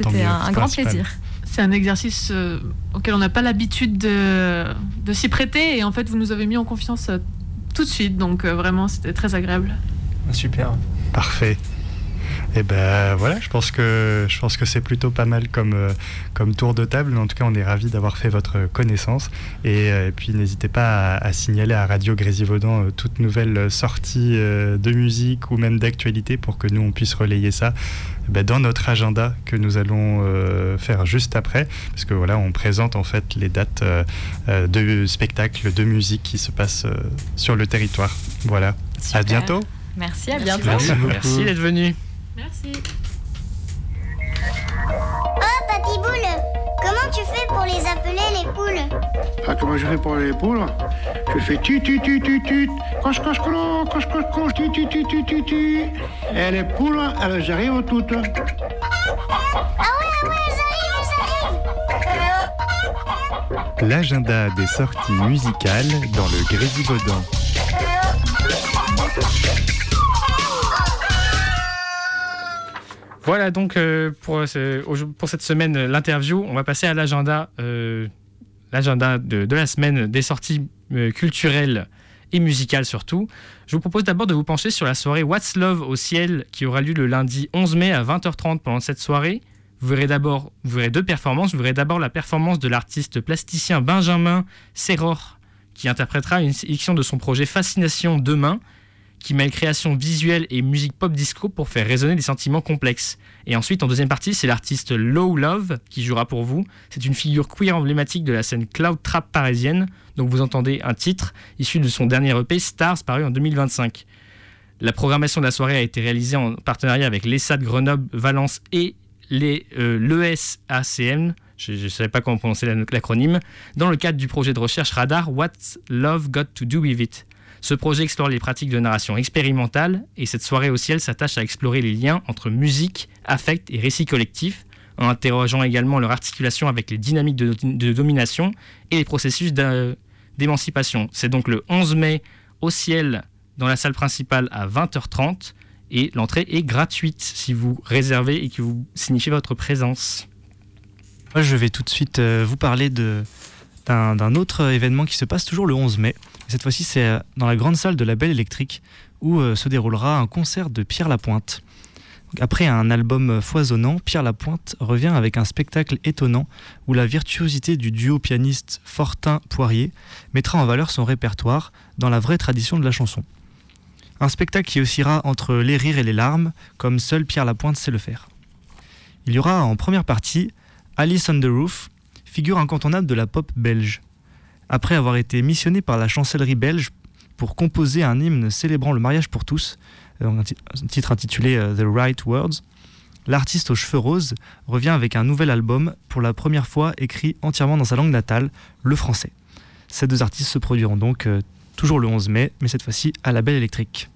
C'était un grand plaisir. C'est un exercice auquel on n'a pas l'habitude de s'y prêter. Et en fait, vous nous avez mis en confiance tout de suite. Donc vraiment, c'était très agréable. Super. Parfait. Et ben voilà, je pense que c'est plutôt pas mal comme tour de table. En tout cas, on est ravis d'avoir fait votre connaissance. Et puis, n'hésitez pas à signaler à Radio Grésivaudan toute nouvelle sortie de musique ou même d'actualité pour que nous, on puisse relayer ça dans notre agenda que nous allons faire juste après. Parce que voilà, on présente en fait les dates de spectacles, de musique qui se passent sur le territoire. Voilà. Super. À bientôt. Merci, à bientôt. Merci d'être venu. Merci. Oh, Papy Boule, comment tu fais pour les appeler, les poules? Ah, comment je fais pour les poules? Je fais tu, coche, colo, coche, tu. Et les poules, elles arrivent toutes. Ah ouais, elles arrivent. L'agenda des sorties musicales dans le Grésivaudan. Voilà donc pour cette semaine l'interview. On va passer à l'agenda de la semaine des sorties culturelles et musicales surtout. Je vous propose d'abord de vous pencher sur la soirée What's Love au ciel qui aura lieu le lundi 11 mai à 20h30. Pendant cette soirée, vous verrez deux performances. Vous verrez d'abord la performance de l'artiste plasticien Benjamin Serror qui interprétera une sélection de son projet Fascination Demain, qui mêle création visuelle et musique pop disco pour faire résonner des sentiments complexes. Et ensuite, en deuxième partie, c'est l'artiste Low Love qui jouera pour vous. C'est une figure queer emblématique de la scène cloud trap parisienne. Donc vous entendez un titre issu de son dernier EP Stars, paru en 2025. La programmation de la soirée a été réalisée en partenariat avec l'ESSA de Grenoble, Valence et l'ESACM. Je ne savais pas comment prononcer l'acronyme. Dans le cadre du projet de recherche Radar, What's Love Got to Do With It? Ce projet explore les pratiques de narration expérimentale et cette soirée au ciel s'attache à explorer les liens entre musique, affect et récit collectif, en interrogeant également leur articulation avec les dynamiques de domination et les processus d'émancipation. C'est donc le 11 mai au ciel dans la salle principale à 20h30 et l'entrée est gratuite si vous réservez et que vous signifiez votre présence. Moi, je vais tout de suite vous parler d'un autre événement qui se passe toujours le 11 mai. Cette fois-ci, c'est dans la grande salle de la Belle Électrique où se déroulera un concert de Pierre Lapointe. Donc, après un album foisonnant, Pierre Lapointe revient avec un spectacle étonnant où la virtuosité du duo pianiste Fortin-Poirier mettra en valeur son répertoire dans la vraie tradition de la chanson. Un spectacle qui oscillera entre les rires et les larmes, comme seul Pierre Lapointe sait le faire. Il y aura en première partie Alice on the Roof, figure incontournable de la pop belge. Après avoir été missionné par la chancellerie belge pour composer un hymne célébrant le mariage pour tous, un titre intitulé The Right Words, l'artiste aux cheveux roses revient avec un nouvel album, pour la première fois écrit entièrement dans sa langue natale, le français. Ces deux artistes se produiront donc toujours le 11 mai, mais cette fois-ci à la Belle Électrique.